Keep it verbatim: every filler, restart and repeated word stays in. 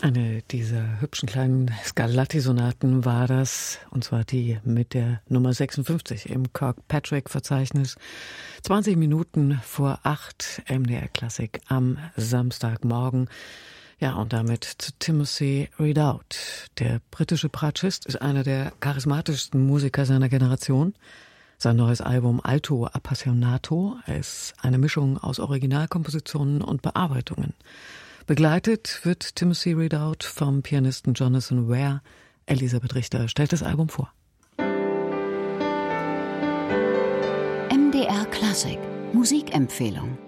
Eine dieser hübschen kleinen Scarlatti-Sonaten war das, und zwar die mit der Nummer sechsundfünfzig im Kirkpatrick-Verzeichnis. zwanzig Minuten vor acht, M D R Klassik am Samstagmorgen. Ja, und damit zu Timothy Ridout. Der britische Bratschist ist einer der charismatischsten Musiker seiner Generation. Sein neues Album Alto Appassionato ist eine Mischung aus Originalkompositionen und Bearbeitungen. Begleitet wird Timothy Ridout vom Pianisten Jonathan Ware. Elisabeth Richter stellt das Album vor. M D R Klassik Musikempfehlung.